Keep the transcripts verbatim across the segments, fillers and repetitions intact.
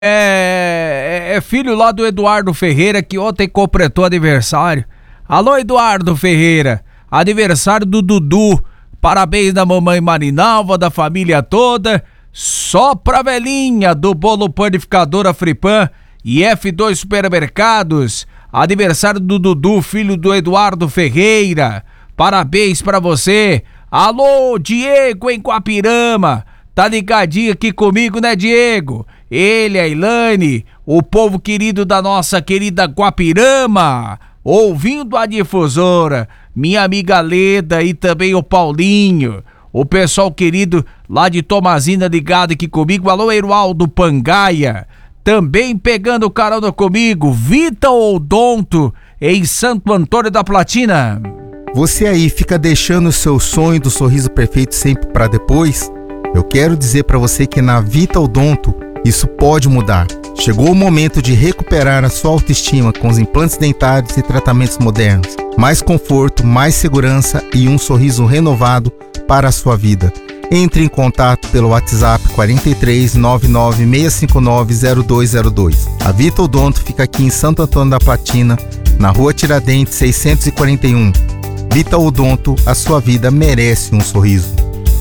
É, é filho lá do Eduardo Ferreira, que ontem completou aniversário. Alô, Eduardo Ferreira, aniversário do Dudu. Parabéns da mamãe Marinalva, da família toda. Só pra velhinha do Bolo Panificadora Fripan e F dois Supermercados. Aniversário do Dudu, filho do Eduardo Ferreira. Parabéns pra você. Alô, Diego em Guapirama. Tá ligadinho aqui comigo, né, Diego? Ele, a Ilane, o povo querido da nossa querida Guapirama, ouvindo a difusora, minha amiga Leda e também o Paulinho, o pessoal querido lá de Tomazina ligado aqui comigo, alô, Erualdo Pangaia, também pegando carona comigo, Vitor Odonto, em Santo Antônio da Platina. Você aí fica deixando o seu sonho do sorriso perfeito sempre para depois? Eu quero dizer para você que na Vita Odonto isso pode mudar. Chegou o momento de recuperar a sua autoestima com os implantes dentários e tratamentos modernos. Mais conforto, mais segurança e um sorriso renovado para a sua vida. Entre em contato pelo WhatsApp quatro três nove nove seis cinco nove zero dois zero dois. A Vita Odonto fica aqui em Santo Antônio da Platina, na Rua Tiradentes seiscentos e quarenta e um. Vita Odonto, a sua vida merece um sorriso.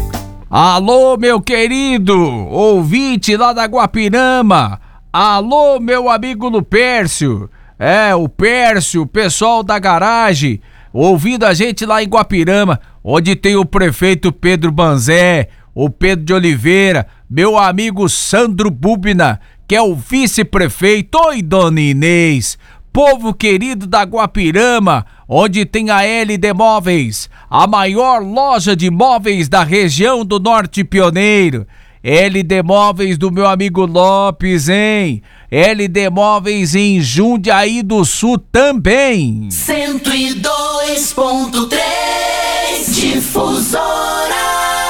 Alô, meu querido ouvinte lá da Guapirama. Alô, meu amigo Lupércio. É, o Pércio, o pessoal da garagem, ouvindo a gente lá em Guapirama, onde tem o prefeito Pedro Banzé, o Pedro de Oliveira, meu amigo Sandro Bubna, que é o vice-prefeito. Oi, dona Inês. Povo querido da Guapirama, onde tem a L D Móveis, a maior loja de móveis da região do Norte Pioneiro. L D Móveis do meu amigo Lopes, hein? L D Móveis em Jundiaí do Sul também. cento e dois ponto três Difusora.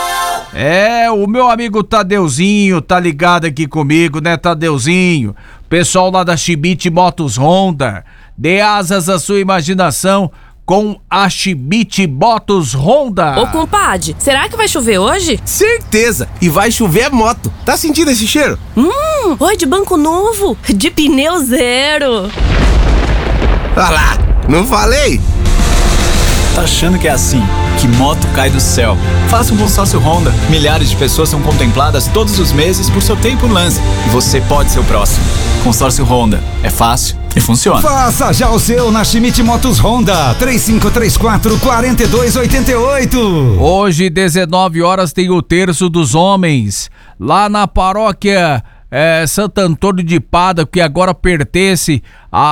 É, o meu amigo Tadeuzinho tá ligado aqui comigo, né, Tadeuzinho? Pessoal lá da Schmidt Motos Honda, dê asas à sua imaginação com a Schmidt Motos Honda. Ô, compadre, será que vai chover hoje? Certeza! E vai chover a moto. Tá sentindo esse cheiro? Hum, oi, de banco novo, de pneu zero. Olha lá, não falei? Tá achando que é assim, que moto cai do céu? Faça um consórcio Honda. Milhares de pessoas são contempladas todos os meses por seu tempo lance. E você pode ser o próximo. Consórcio Honda. É fácil e funciona. Faça já o seu na Schmidt Motos Honda. três cinco três quatro, quatro dois oito oito. Hoje, dezenove horas, tem o Terço dos Homens. Lá na paróquia É, Santo Antônio de Pada, que agora pertence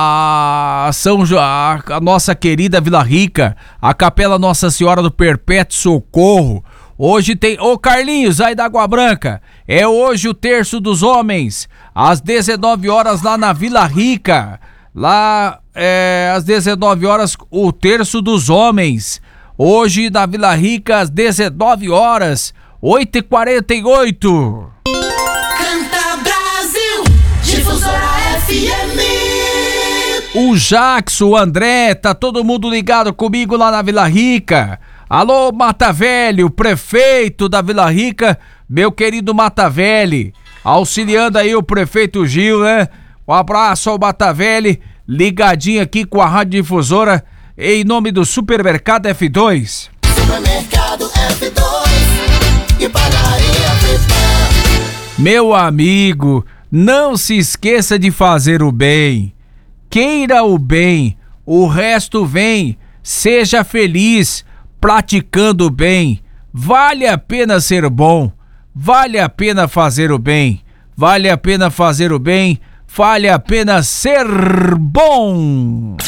a São jo- a, a nossa querida Vila Rica, a Capela Nossa Senhora do Perpétuo Socorro. Hoje tem, ô Carlinhos, aí da Água Branca, é hoje o Terço dos Homens, às dezenove horas lá na Vila Rica, lá é, às dezenove horas o Terço dos Homens, hoje na Vila Rica às dezenove horas, oito e quarenta e oito. Difusora F M. O Jackson, o André, tá todo mundo ligado comigo lá na Vila Rica. Alô, Mata Velho, prefeito da Vila Rica, meu querido Mata Velho, auxiliando aí o prefeito Gil, né? Um abraço ao Mata Velho, ligadinho aqui com a Rádio Difusora, em nome do Supermercado F dois. Supermercado F dois e padaria Fripan. Meu amigo, não se esqueça de fazer o bem. Queira o bem, o resto vem. Seja feliz praticando o bem. Vale a pena ser bom. Vale a pena fazer o bem. Vale a pena fazer o bem. Vale a pena ser bom.